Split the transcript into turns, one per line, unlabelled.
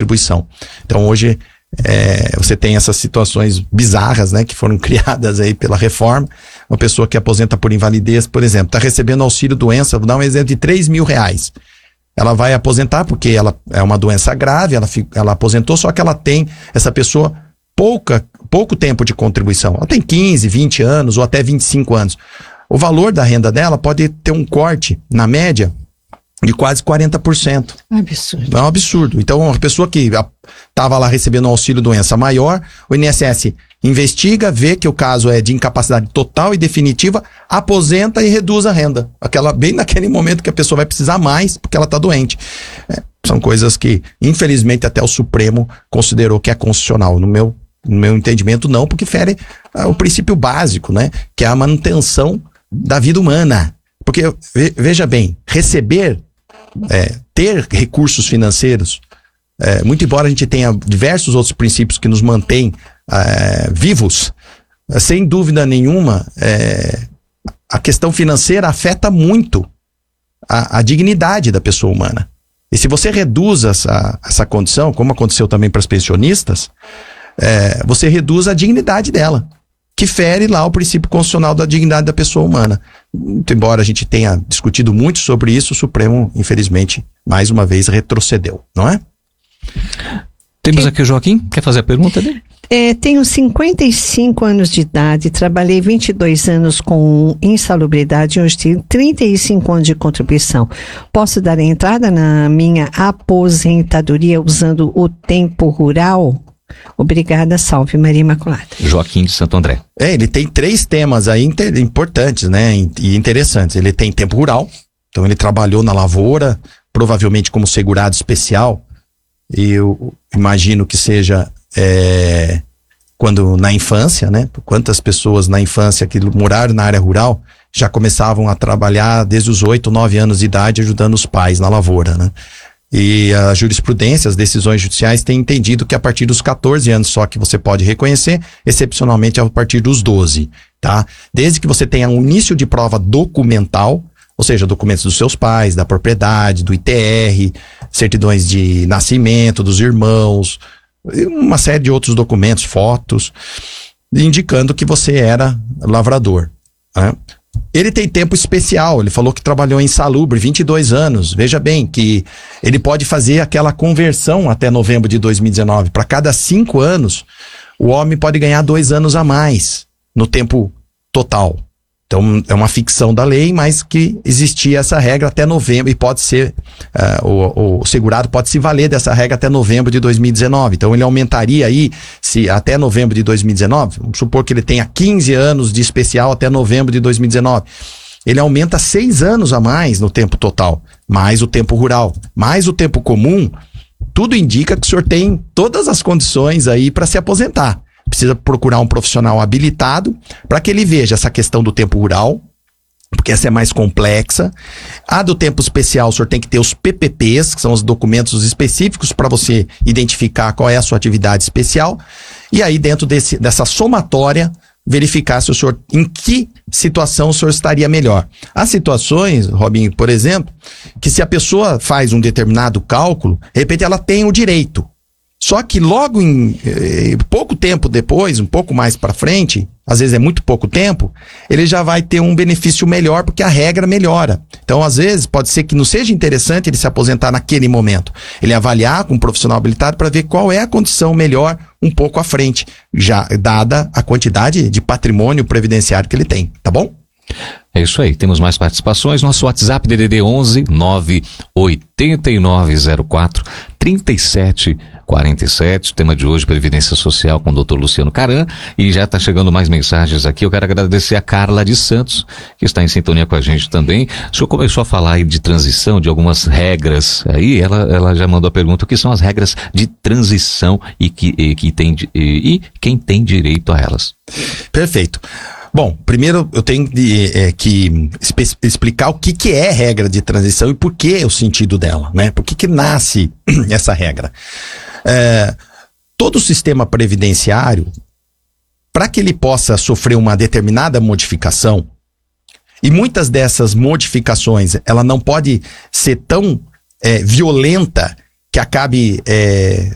contribuição. Então hoje você tem essas situações bizarras, né, que foram criadas aí pela reforma. Uma pessoa que aposenta por invalidez, por exemplo, está recebendo auxílio doença, vou dar um exemplo de R$3.000. Ela vai aposentar porque ela é uma doença grave, ela aposentou, só que ela tem, essa pessoa, pouco tempo de contribuição. Ela tem 15, 20 anos ou até 25 anos. O valor da renda dela pode ter um corte, na média, de quase 40%.
Absurdo.
É um absurdo. Então, uma pessoa que estava lá recebendo um auxílio doença maior, o INSS investiga, vê que o caso é de incapacidade total e definitiva, aposenta e reduz a renda. Bem naquele momento que a pessoa vai precisar mais, porque ela está doente. São coisas que, infelizmente, até o Supremo considerou que é constitucional. No meu entendimento, não, porque fere o princípio básico, né? Que é a manutenção da vida humana. Porque, veja bem, ter recursos financeiros, muito embora a gente tenha diversos outros princípios que nos mantêm vivos, sem dúvida nenhuma, a questão financeira afeta muito a dignidade da pessoa humana. E se você reduz essa condição, como aconteceu também para as pensionistas, você reduz a dignidade dela, que fere lá o princípio constitucional da dignidade da pessoa humana. Muito embora a gente tenha discutido muito sobre isso, o Supremo, infelizmente, mais uma vez retrocedeu, não é?
Temos aqui o Joaquim, quer fazer a pergunta dele?
Tenho 55 anos de idade, trabalhei 22 anos com insalubridade e hoje tenho 35 anos de contribuição. Posso dar entrada na minha aposentadoria usando o tempo rural? Obrigada, salve Maria Imaculada.
Joaquim de Santo André.
Ele tem 3 temas aí importantes, né, e interessantes. Ele tem tempo rural, então ele trabalhou na lavoura, provavelmente como segurado especial, e eu imagino que seja quando na infância, né? Quantas pessoas na infância que moraram na área rural já começavam a trabalhar desde os 8, 9 anos de idade ajudando os pais na lavoura, né? E a jurisprudência, as decisões judiciais têm entendido que a partir dos 14 anos só que você pode reconhecer, excepcionalmente a partir dos 12, tá? Desde que você tenha um início de prova documental, ou seja, documentos dos seus pais, da propriedade, do ITR, certidões de nascimento dos irmãos, uma série de outros documentos, fotos, indicando que você era lavrador, né? Ele tem tempo especial, ele falou que trabalhou em insalubre 22 anos, veja bem que ele pode fazer aquela conversão até novembro de 2019, para cada 5 anos, o homem pode ganhar 2 anos a mais no tempo total. Então é uma ficção da lei, mas que existia essa regra até novembro e pode ser, o segurado pode se valer dessa regra até novembro de 2019. Então ele aumentaria aí, se até novembro de 2019, vamos supor que ele tenha 15 anos de especial até novembro de 2019. Ele aumenta 6 anos a mais no tempo total, mais o tempo rural, mais o tempo comum. Tudo indica que o senhor tem todas as condições aí para se aposentar. Precisa procurar um profissional habilitado para que ele veja essa questão do tempo rural, porque essa é mais complexa. A do tempo especial, o senhor tem que ter os PPPs, que são os documentos específicos para você identificar qual é a sua atividade especial. E aí, dentro dessa somatória, verificar se o senhor, em que situação o senhor estaria melhor. Há situações, Robinho, por exemplo, que se a pessoa faz um determinado cálculo, de repente ela tem o direito. Só que logo em pouco tempo depois, um pouco mais para frente, às vezes é muito pouco tempo, ele já vai ter um benefício melhor porque a regra melhora. Então, às vezes, pode ser que não seja interessante ele se aposentar naquele momento. Ele avaliar com um profissional habilitado para ver qual é a condição melhor um pouco à frente, já dada a quantidade de patrimônio previdenciário que ele tem, tá bom?
É isso aí, temos mais participações. Nosso WhatsApp DDD 11 98904 3747. O tema de hoje, Previdência Social, com o Dr. Luciano Caran. E já está chegando mais mensagens aqui. Eu quero agradecer a Carla de Santos, que está em sintonia com a gente também. O senhor começou a falar aí de transição, de algumas regras. Aí ela já mandou a pergunta: o que são as regras de transição e quem tem direito a elas?
Perfeito. Bom, primeiro eu tenho que explicar o que é regra de transição e por que o sentido dela, né? Por que nasce essa regra? Todo o sistema previdenciário, para que ele possa sofrer uma determinada modificação, e muitas dessas modificações, ela não pode ser tão violenta que acabe